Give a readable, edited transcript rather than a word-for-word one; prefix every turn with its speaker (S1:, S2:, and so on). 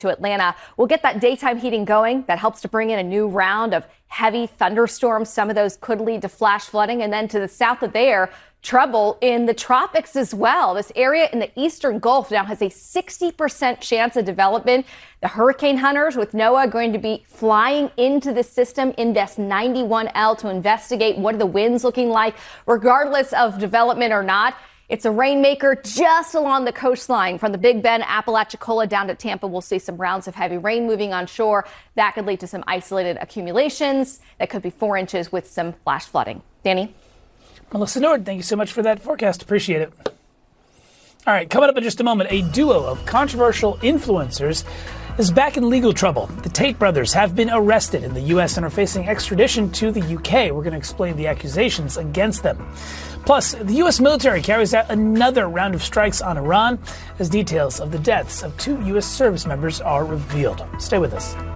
S1: to Atlanta. We'll get that daytime heating going. That helps to bring in a new round of heavy thunderstorms. Some of those could lead to flash flooding. And then to the south of there, trouble in the tropics as well. This area in the eastern Gulf now has a 60% chance of development. The hurricane hunters with NOAA going to be flying into the system, Index 91L, to investigate what are the winds looking like, regardless of development or not. It's a rainmaker just along the coastline from the Big Bend, Apalachicola down to Tampa. We'll see some rounds of heavy rain moving on shore. That could lead to some isolated accumulations. That could be 4 inches with some flash flooding. Danny?
S2: Melissa Nord, thank you so much for that forecast. Appreciate it. All right, coming up in just a moment, a duo of controversial influencers is back in legal trouble. The Tate brothers have been arrested in the U.S. and are facing extradition to the U.K. We're going to explain the accusations against them. Plus, the U.S. military carries out another round of strikes on Iran as details of the deaths of 2 U.S. service members are revealed. Stay with us.